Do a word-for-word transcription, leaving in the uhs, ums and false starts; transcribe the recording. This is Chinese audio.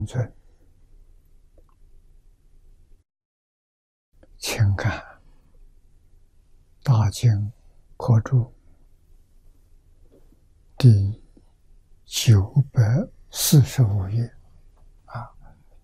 尊，请看《大经科注》第九百四十五页。